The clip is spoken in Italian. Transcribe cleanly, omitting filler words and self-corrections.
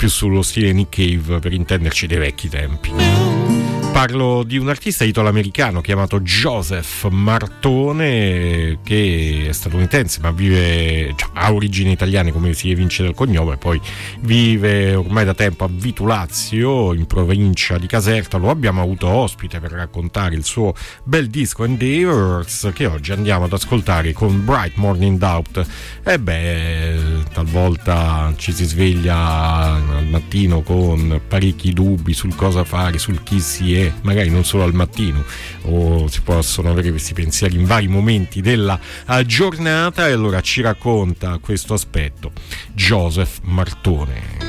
più sullo stile Nick Cave, per intenderci, dei vecchi tempi. Parlo di un artista italo-americano chiamato Joseph Martone, che è statunitense ma vive, ha origini italiane come si evince dal cognome, poi vive ormai da tempo a Vitulazio in provincia di Caserta. Lo abbiamo avuto ospite per raccontare il suo bel disco Endeavors, che oggi andiamo ad ascoltare con Bright Morning Doubt. Talvolta ci si sveglia al mattino con parecchi dubbi sul cosa fare, sul chi si è, magari non solo al mattino, o si possono avere questi pensieri in vari momenti della giornata, e allora ci racconta questo aspetto Joseph Martone.